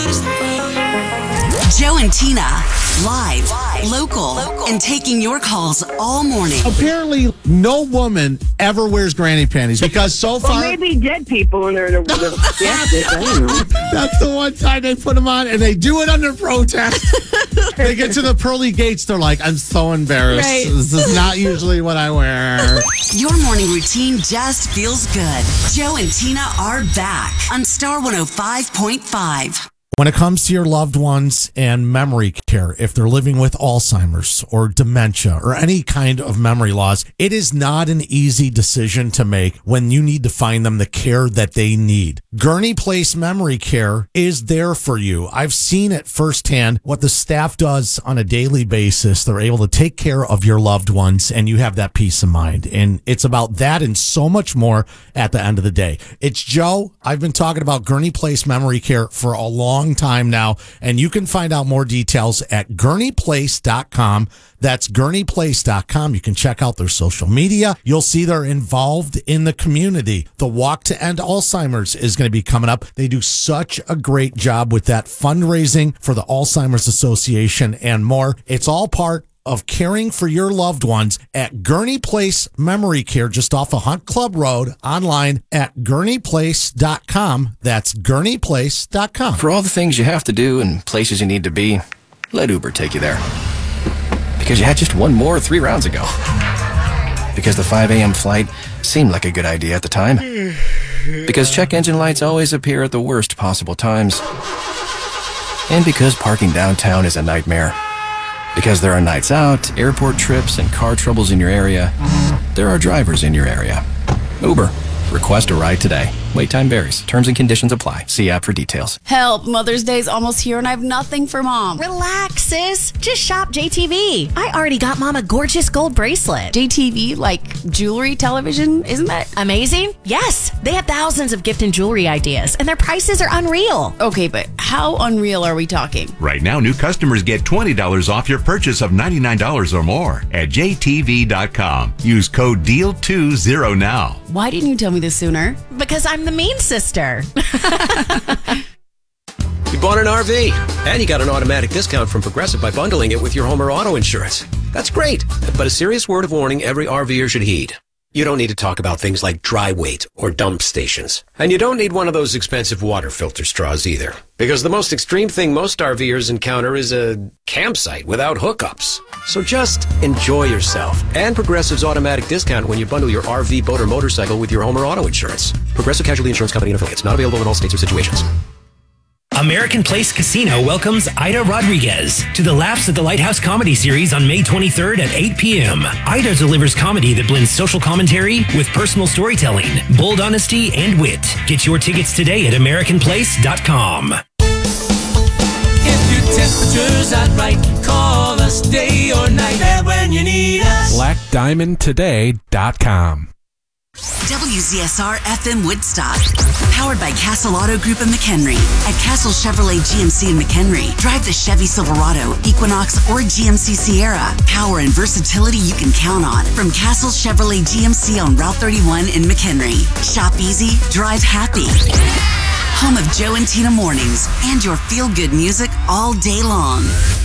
Joe and Tina, live, local, and taking your calls all morning. Apparently, no woman ever wears granny panties because so far... Well, maybe dead people in there. I don't know. That's the one time they put them on, and they do it under protest. They get to the pearly gates, they're like, I'm so embarrassed. Right. This is not usually what I wear. Your morning routine just feels good. Joe and Tina are back on Star 105.5. When it comes to your loved ones and memory care, if they're living with Alzheimer's or dementia or any kind of memory loss, it is not an easy decision to make when you need to find them the care that they need. Gurney Place Memory Care is there for you. I've seen it firsthand, what the staff does on a daily basis. They're able to take care of your loved ones and you have that peace of mind. And it's about that and so much more at the end of the day. It's Joe. I've been talking about Gurney Place Memory Care for a long time now, and you can find out more details at gurneyplace.com. That's gurneyplace.com. You can check out their social media. You'll see they're involved in the community. The Walk to End Alzheimer's is going to be coming up. They do such a great job with that fundraising for the Alzheimer's Association and more. It's all part of caring for your loved ones at Gurney Place Memory Care, just off of Hunt Club Road, online at gurneyplace.com. That's gurneyplace.com. For all the things you have to do and places you need to be, let Uber take you there. Because you had just one more 3 rounds ago. Because the 5 a.m. flight seemed like a good idea at the time. Because check engine lights always appear at the worst possible times. And because parking downtown is a nightmare. Because there are nights out, airport trips, and car troubles in your area, there are drivers in your area. Uber. Request a ride today. Wait time varies. Terms and conditions apply. See app for details. Help, Mother's Day's almost here and I have nothing for Mom. Relax, sis. Just shop JTV. I already got Mom a gorgeous gold bracelet. JTV, like jewelry, television, isn't that amazing? Yes. They have thousands of gift and jewelry ideas, and their prices are unreal. Okay, but how unreal are we talking? Right now, new customers get $20 off your purchase of $99 or more at jtv.com. Use code DEAL20 now. Why didn't you tell me this sooner? Because I'm the mean sister. You bought an RV, and you got an automatic discount from Progressive by bundling it with your home or auto insurance. That's great, but a serious word of warning every RVer should heed. You don't need to talk about things like dry weight or dump stations. And you don't need one of those expensive water filter straws either. Because the most extreme thing most RVers encounter is a campsite without hookups. So just enjoy yourself and Progressive's automatic discount when you bundle your RV, boat, or motorcycle with your home or auto insurance. Progressive Casualty Insurance Company and affiliates. Not available in all states or situations. American Place Casino welcomes Ida Rodriguez to the Laughs at the Lighthouse comedy series on May 23rd at 8 p.m. Ida delivers comedy that blends social commentary with personal storytelling, bold honesty, and wit. Get your tickets today at AmericanPlace.com. If your temperature's not right, call us day or night. There when you need us. BlackDiamondToday.com. WZSR FM Woodstock. Powered by Castle Auto Group in McHenry. At Castle Chevrolet GMC in McHenry, drive the Chevy Silverado, Equinox, or GMC Sierra. Power and versatility you can count on. From Castle Chevrolet GMC on Route 31 in McHenry. Shop easy, drive happy. Home of Joe and Tina mornings and your feel-good music all day long.